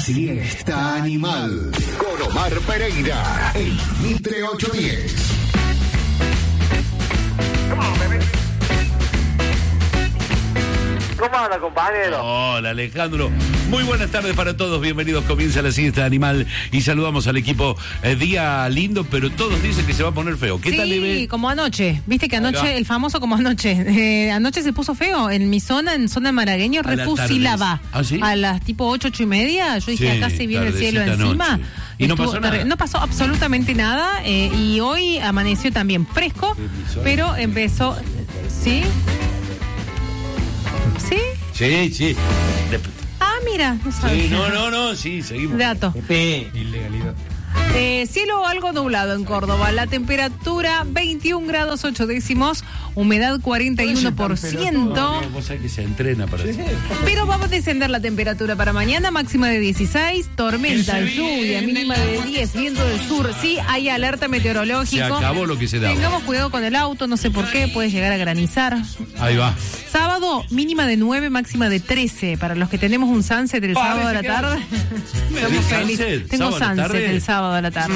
siesta animal. Con Omar Pereira. En Mitre 810. ¿Cómo anda, compañero? Hola, Alejandro. Muy buenas tardes para todos. Bienvenidos. Comienza la siesta animal y saludamos al equipo. Día lindo, pero todos dicen que se va a poner feo. ¿Qué tal, Eve? Sí, como anoche. Viste que anoche, el famoso como anoche. Anoche se puso feo. En mi zona, en zona de Malagueño, refusilaba. ¿Ah, sí? A las tipo 8:30. Yo dije, acá se viene el cielo encima. Noche. ¿Y no pasó nada? No pasó absolutamente nada. Y hoy amaneció también fresco, pero empezó... ¿Sí? ¿Sí? Sí, sí. Ah, mira, no sabía. Sí, no, sí, seguimos. Dato. Ilegalidad. Cielo algo nublado en Córdoba. La temperatura 21 grados 8 décimos. Humedad 41%. Vos sabés que se entrena para eso. Pero vamos a descender la temperatura para mañana. Máxima de 16. Tormenta, lluvia, mínima de 10. Viento del sur. Sí, hay alerta meteorológica. Se acabó lo que se daba. Tengamos cuidado con el auto. No sé por qué. Puede llegar a granizar. Ahí va. Sábado, mínima de 9, máxima de 13. Para los que tenemos un sunset el sábado a la tarde. Estamos felices. Tengo sunset el sábado a la tarde.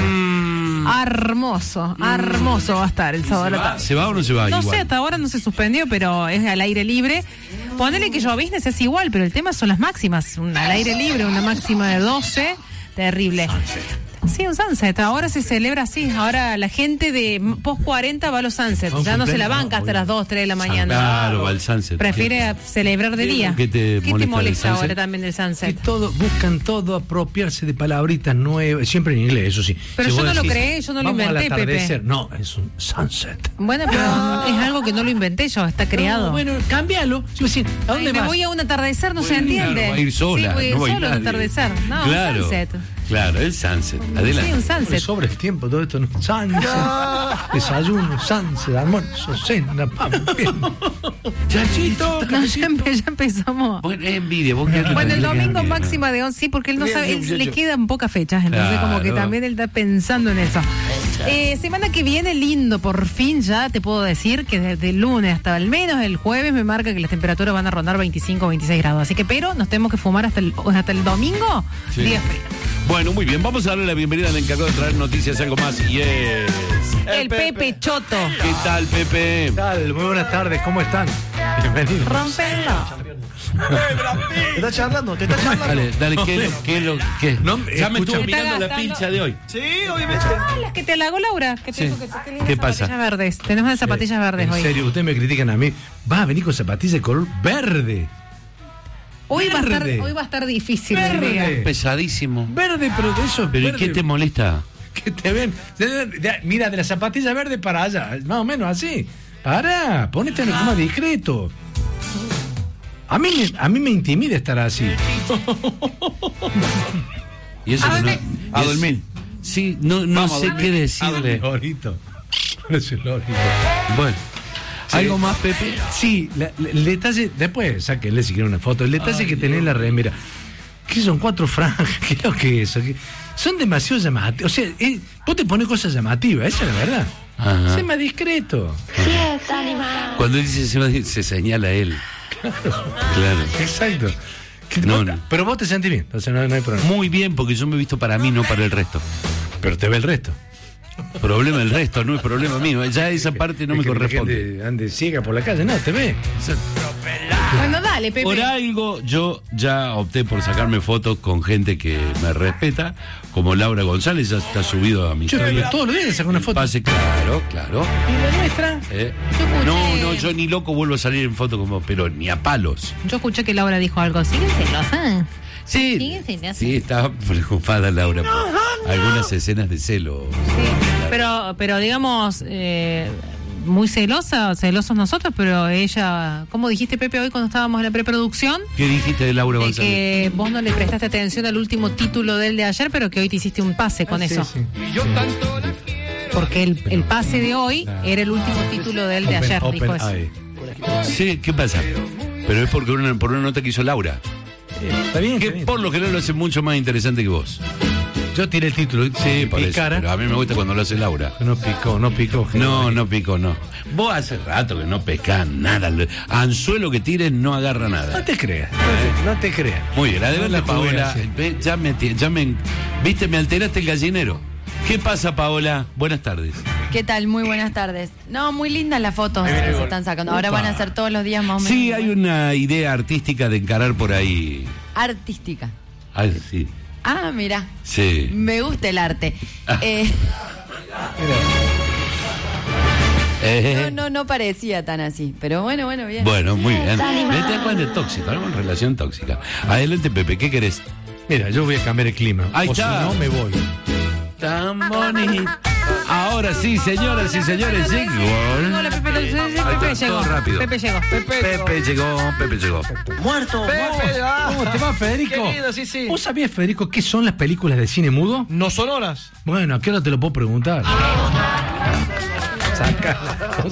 Hermoso va a estar el sábado a la tarde. ¿Se va o no se va? No igual? sé, hasta ahora no se suspendió, pero es al aire libre. Ponele que lloviznes es igual, pero el tema son las máximas. Al aire libre, una máxima de 12. Terrible. Sí, un sunset. Ahora se celebra así. Ahora la gente de post 40 va a los sunsets. Ya no se la banca hasta las 2, 3 de la mañana. Claro, va al sunset. Prefiere celebrar de día. ¿Qué te molesta ahora también del sunset? Que buscan todo apropiarse de palabritas nuevas, siempre en inglés, eso sí. Pero si yo no decís, lo creé, yo no lo inventé, al atardecer. Pepe. No, es un sunset. Bueno, pero es algo que no lo inventé yo, está creado. No, bueno, cámbialo. ¿A dónde me vas? voy a un atardecer, no se entiende. Claro, va a ir sola. Sí, voy a ir no va a ir solo a un nadie. atardecer. No, claro, un sunset. Claro, el sunset. Adelante. Sí, un sunset. Sobre el tiempo, todo esto, ¿no? Sunset, desayuno, sunset, almuerzo, cena, pam, bien. Chachito. No, ya empezamos. Bueno, es envidia. Vos querés Bueno, el que domingo envidia, máxima de 11, sí, porque él no Bien, sabe, bien, le muchacho. quedan pocas fechas, entonces Claro. como que también él está pensando en eso. Semana que viene, lindo, por fin ya te puedo decir que desde el lunes hasta al menos el jueves me marca que las temperaturas van a rondar 25 o 26 grados. Así que, pero nos tenemos que fumar hasta el domingo, Sí. días fríos. Bueno, muy bien. Vamos a darle la bienvenida al encargado de traer noticias, algo más. Y es... El Pepe Choto. ¿Qué tal, Pepe? ¿Qué tal? Muy buenas tardes, ¿cómo están? Bienvenidos. Rómpelo. ¿Te está charlando? Dale, ¿qué? No, Ya me estuvo escúchame. mirando la Está pincha de hoy. Sí, obviamente. Ah, las que te halagó Laura. Que te Sí. dijo que te ¿Qué pasa? zapatillas verdes. Tenemos las zapatillas verdes En hoy. serio, ustedes me critican a mí. Vas a venir con zapatillas de color verde. Hoy va Verde. a estar difícil el Verde. día. Pesadísimo. Verde, pero de eso es ¿Pero y verde. qué te molesta? Que te ven. Mira, de la zapatilla verde para allá. Más o menos así. Pará, ponete en más discreto. A mí me intimida estar así. Y eso A que no- dormir. y es- dormir. Sí, no sé qué decirle. Lorito. Parece un lorito. Bueno. Sí. ¿Algo más, Pepe? Sí, el detalle, después sáquenle si quieren una foto, el detalle que tenés en la remera, que son 4 franjas, ¿qué es lo que es eso? Son demasiado llamativas, o sea, vos te pones cosas llamativas, esa es la verdad. Ajá. Sé más discreto. Cuando dice se señala él. Claro. Exacto. No, no. Pero vos te sentís bien, entonces no hay problema. Muy bien, porque yo me he visto para mí, no para el resto. Pero te ve el resto. Problema del resto, no es problema mío. Ya esa parte no Es me que la corresponde. gente ande ciega por la calle, no, te ve. Bueno, dale, Pepe. Por algo yo ya opté por sacarme fotos con gente que me respeta, como Laura González, ya está subido a mi Yo historia. todos los días le saco una El foto. pase, claro. ¿Y la nuestra? escuché- No, yo ni loco vuelvo a salir en foto como, pero ni a palos. Yo escuché que Laura dijo algo. ¿Siguen celosa? Sí, Sí, sí, estaba preocupada Laura por algunas escenas de celo. Pero digamos, muy celosos nosotros, pero ella, ¿cómo dijiste, Pepe, hoy cuando estábamos en la preproducción? ¿Qué dijiste de Laura De González? que vos no le prestaste atención al último título del de ayer, pero que hoy te hiciste un pase con eso. Sí. Porque el pase de hoy era el último título del de ayer, dijo Open eso. eye. Sí, ¿qué pasa? Pero es porque por una nota que hizo Laura. Está bien. Que está bien. por lo general lo hace mucho más interesante que vos. Yo tiré el título. Sí, por eso, Picara. pero a mí me gusta cuando lo hace Laura. No picó. No picó, no. Vos hace rato que no pescás nada. Anzuelo que tires no agarra nada. No te creas. No te creas. Muy bien, adelante, No la jugué Paola. así. Viste, me alteraste el gallinero. ¿Qué pasa, Paola? Buenas tardes. ¿Qué tal? Muy buenas tardes. No, muy lindas las fotos que se están sacando. Ahora van a ser todos los días más o menos. Sí, hay una idea artística de encarar por ahí. Artística. Ah, sí. Ah, mira. Sí. Me gusta el arte. No parecía tan así. Pero bueno, bien. Bueno, muy bien. Vete a cuál de tóxico, algo en relación tóxica. Adelante, Pepe, ¿qué querés? Mira, yo voy a cambiar el clima. Ahí o está. Si no, me voy. Tan bonito. Ahora sí, señoras y señores, llegó. Hola, Pepe, Ahí Pepe está, llegó. todo rápido. Pepe llegó. Pepe llegó. Muerto. ¿Cómo te va, Federico? Querido, sí. ¿Vos sabías, Federico, qué son las películas de cine mudo? No sonoras. Bueno, ¿a qué hora te lo puedo preguntar? Sácala.